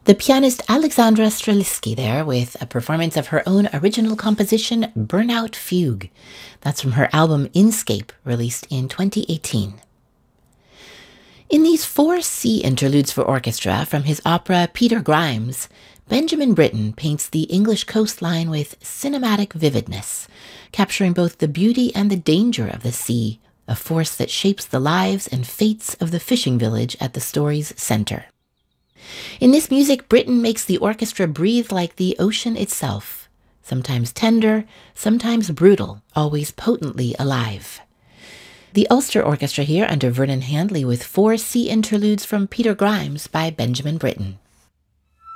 The pianist Alexandra Strelitzky there with a performance of her own original composition, Burnout Fugue. That's from her album Inscape, released in 2018. In these 4 interludes for orchestra from his opera Peter Grimes, Benjamin Britten paints the English coastline with cinematic vividness, capturing both the beauty and the danger of the sea, a force that shapes the lives and fates of the fishing village at the story's center. In this music, Britten makes the orchestra breathe like the ocean itself, sometimes tender, sometimes brutal, always potently alive. The Ulster Orchestra here under Vernon Handley with 4 interludes from Peter Grimes by Benjamin Britten.